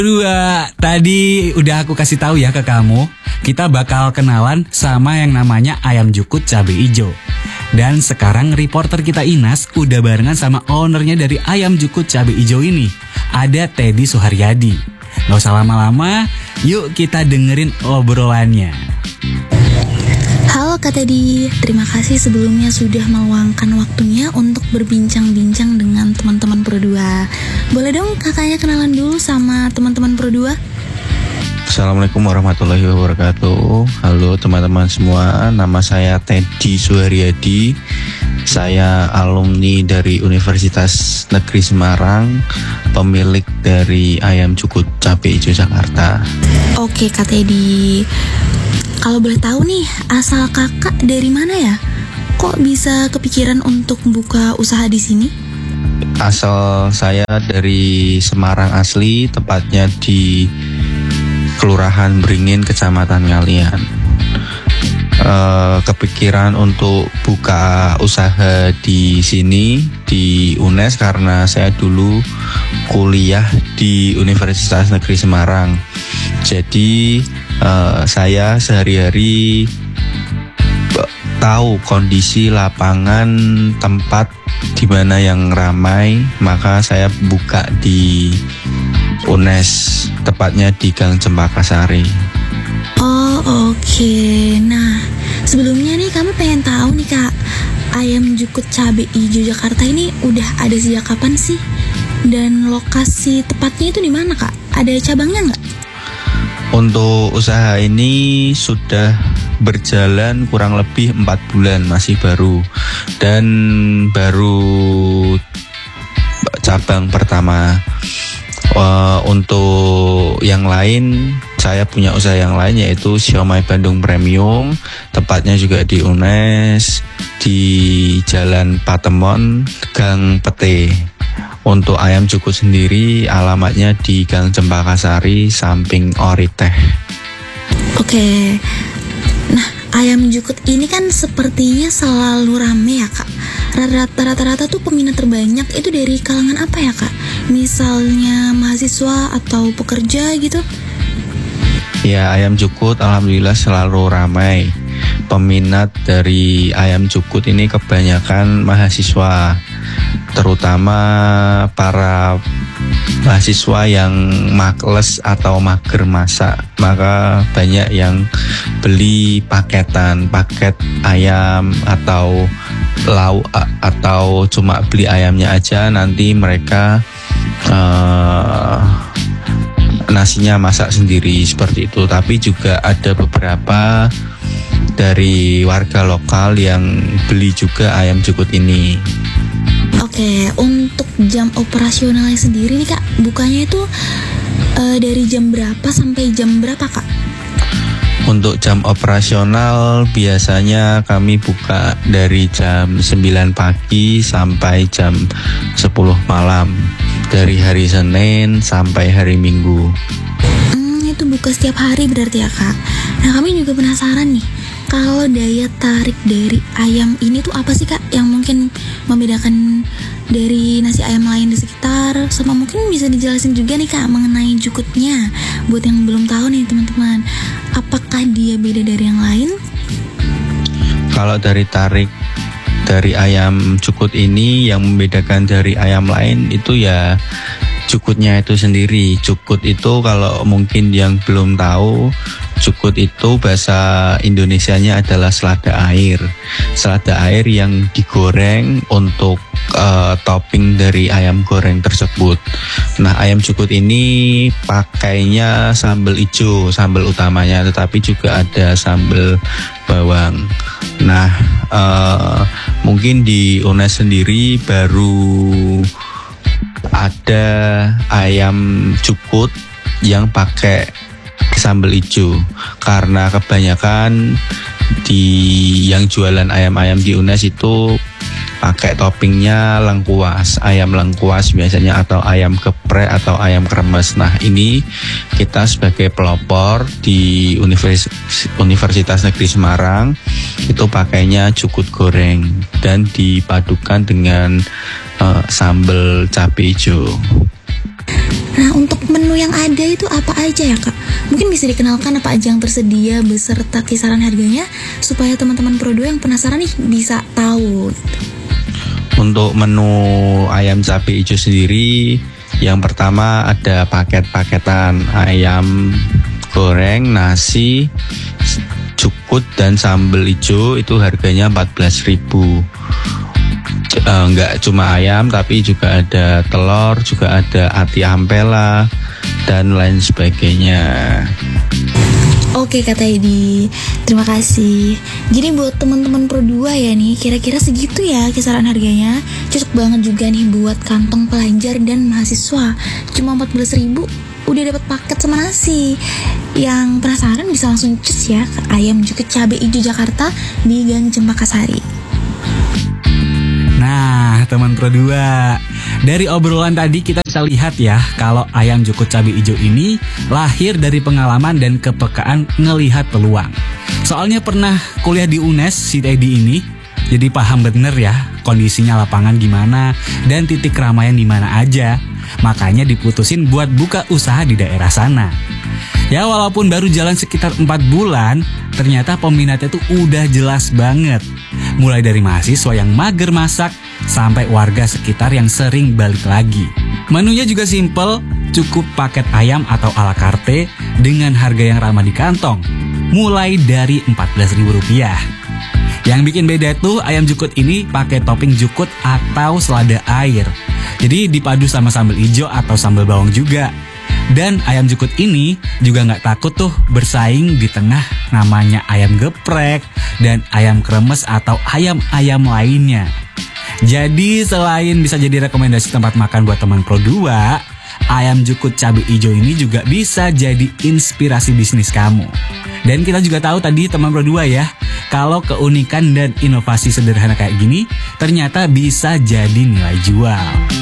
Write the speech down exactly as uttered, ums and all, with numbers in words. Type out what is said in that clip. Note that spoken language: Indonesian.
Dua, tadi udah aku kasih tahu ya ke kamu, kita bakal kenalan sama yang namanya ayam jukut cabe ijo. Dan sekarang reporter kita Inas udah barengan sama ownernya dari ayam jukut cabe ijo ini. Ada Teddy Suharyadi. Gak usah lama-lama, yuk kita dengerin obrolannya. Halo Kak Teddy, terima kasih sebelumnya sudah meluangkan waktunya untuk berbincang-bincang dengan teman-teman Pro dua. Boleh dong kakaknya kenalan dulu sama teman-teman Pro dua? Assalamualaikum warahmatullahi wabarakatuh. Halo teman-teman semua, nama saya Teddy Suharyadi. Saya alumni dari Universitas Negeri Semarang, pemilik dari Ayam Jukut Cabe Ijo Jakarta. Oke Kak Teddy, kalau boleh tahu nih, asal kakak dari mana ya? Kok bisa kepikiran untuk buka usaha di sini? Asal saya dari Semarang asli, tepatnya di Kelurahan Beringin, Kecamatan Ngalian. E, kepikiran untuk buka usaha di sini di U N E S karena saya dulu kuliah di Universitas Negeri Semarang. Jadi e, saya sehari-hari tahu kondisi lapangan tempat di mana yang ramai, maka saya buka di U N E S, tepatnya di Gang Cempaka Sari. Oh oke, okay. Nah sebelumnya nih kami pengen tahu nih Kak, Ayam Jukut Cabe Ijo Jakarta ini udah ada sejak kapan sih? Dan lokasi tepatnya itu di mana Kak? Ada cabangnya nggak? Untuk usaha ini sudah berjalan kurang lebih empat bulan, masih baru. Dan baru cabang pertama. Uh, untuk yang lain, saya punya usaha yang lain yaitu Siomay Bandung Premium, tepatnya juga di U N E S, di Jalan Patemon, Gang Pete. Untuk ayam jukut sendiri alamatnya di Gang Cempaka Sari, samping Oriteh. Oke, nah ayam jukut ini kan sepertinya selalu rame ya Kak. Rata-rata tuh peminat terbanyak itu dari kalangan apa ya Kak? Misalnya mahasiswa atau pekerja gitu? Ya, ayam jukut alhamdulillah selalu ramai. Peminat dari ayam jukut ini kebanyakan mahasiswa, terutama para mahasiswa yang makles atau mager masak, maka banyak yang beli paketan, paket ayam atau lauk atau cuma beli ayamnya aja, nanti mereka uh, nasinya masak sendiri seperti itu. Tapi juga ada beberapa dari warga lokal yang beli juga ayam jukut ini. Oke, untuk jam operasionalnya sendiri nih Kak, bukanya itu uh, dari jam berapa sampai jam berapa Kak? Untuk jam operasional biasanya kami buka dari jam sembilan pagi sampai jam sepuluh malam, dari hari Senin sampai hari Minggu. Hmm, itu buka setiap hari berarti ya Kak. Nah kami juga penasaran nih, kalau daya tarik dari ayam ini tuh apa sih Kak yang mungkin membedakan dari nasi ayam lain di sekitar, sama mungkin bisa dijelasin juga nih Kak mengenai jukutnya buat yang belum tahu nih teman-teman, apakah dia beda dari yang lain? Kalau dari tarik dari ayam jukut ini, yang membedakan dari ayam lain itu ya jukutnya itu sendiri. Jukut itu kalau mungkin yang belum tahu, jukut itu bahasa Indonesianya adalah selada air. Selada air yang digoreng untuk uh, topping dari ayam goreng tersebut. Nah, ayam jukut ini pakainya sambal hijau, sambal utamanya, tetapi juga ada sambal bawang. Nah, uh, mungkin di U N E S sendiri baru ada ayam jukut yang pakai sambal hijau, karena kebanyakan di yang jualan ayam-ayam di U N E S itu pakai toppingnya lengkuas, ayam lengkuas biasanya, atau ayam geprek atau ayam kremes. Nah, ini kita sebagai pelopor di Univers- Universitas Negeri Semarang itu pakainya jukut goreng dan dipadukan dengan uh, sambal cabai hijau. Nah, untuk menu yang ada itu apa aja ya Kak? Mungkin bisa dikenalkan apa aja yang tersedia beserta kisaran harganya supaya teman-teman Pro dua yang penasaran nih bisa tahu. Untuk menu ayam cabai hijau sendiri, yang pertama ada paket-paketan ayam goreng, nasi, cukut dan sambal hijau, itu harganya empat belas ribu. Uh, enggak cuma ayam tapi juga ada telur, juga ada ati ampela dan lain sebagainya. Oke Kak Teddy, terima kasih. Jadi buat teman-teman Pro dua ya nih, kira-kira segitu ya kisaran harganya. Cocok banget juga nih buat kantong pelajar dan mahasiswa. Cuma empat belas ribu udah dapat paket sama nasi. Yang penasaran bisa langsung cus ya ke Ayam Jukut Cabai Ijo Jakarta di Gang Cempaka Sari. Nah, teman Pro dua, dari obrolan tadi kita bisa lihat ya kalau ayam jukut cabai hijau ini lahir dari pengalaman dan kepekaan ngelihat peluang. Soalnya pernah kuliah di U N E S si Teddy ini, jadi paham bener ya kondisinya lapangan gimana dan titik keramaian di mana aja. Makanya diputusin buat buka usaha di daerah sana. Ya walaupun baru jalan sekitar empat bulan, ternyata peminatnya tuh udah jelas banget. Mulai dari mahasiswa yang mager masak, sampai warga sekitar yang sering balik lagi. Menunya juga simple, cukup paket ayam atau ala carte dengan harga yang ramah di kantong, mulai dari empat belas ribu rupiah. Yang bikin beda tuh ayam jukut ini pakai topping jukut atau selada air. Jadi dipadu sama sambal hijau atau sambal bawang juga. Dan ayam jukut ini juga nggak takut tuh bersaing di tengah namanya ayam geprek dan ayam kremes atau ayam-ayam lainnya. Jadi selain bisa jadi rekomendasi tempat makan buat teman Pro dua, ayam jukut cabai hijau ini juga bisa jadi inspirasi bisnis kamu. Dan kita juga tahu tadi teman Pro dua ya, kalau keunikan dan inovasi sederhana kayak gini ternyata bisa jadi nilai jual.